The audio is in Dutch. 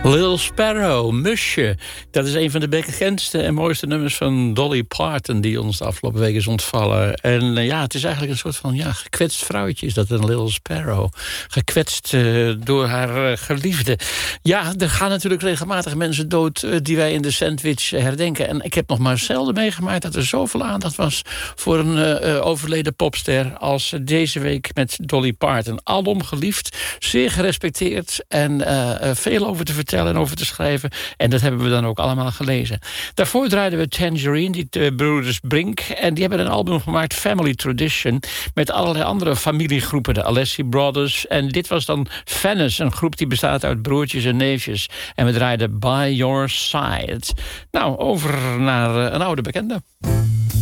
Little Sparrow, Musje. Dat is een van de bekendste en mooiste nummers van Dolly Parton, die ons de afgelopen week is ontvallen. En het is eigenlijk een soort van gekwetst vrouwtje, is dat, een Little Sparrow. Gekwetst door haar geliefde. Ja, er gaan natuurlijk regelmatig mensen dood die wij in de Sandwich herdenken. En ik heb nog maar zelden meegemaakt dat er zoveel aandacht was voor een overleden popster als deze week met Dolly Parton. Alom geliefd, zeer gerespecteerd en veel over te vertellen en over te schrijven. En dat hebben we dan ook allemaal gelezen. Daarvoor draaiden we Tangerine, die broeders Brink. En die hebben een album gemaakt, Family Tradition, met allerlei andere familiegroepen, de Alessi Brothers. En dit was dan Venice, een groep die bestaat uit broertjes en neefjes. En we draaiden By Your Side. Nou, over naar een oude bekende.